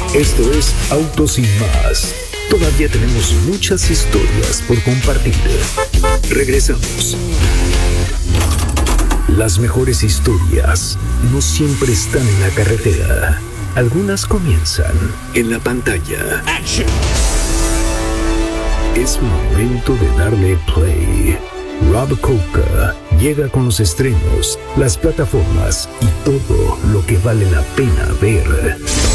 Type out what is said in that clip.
Esto es Autos Sin Más. Todavía tenemos muchas historias por compartir. Regresamos. Las mejores historias no siempre están en la carretera. Algunas comienzan en la pantalla. ¡Action! Es momento de darle play. Rob Coca llega con los estrenos, las plataformas y todo lo que vale la pena ver.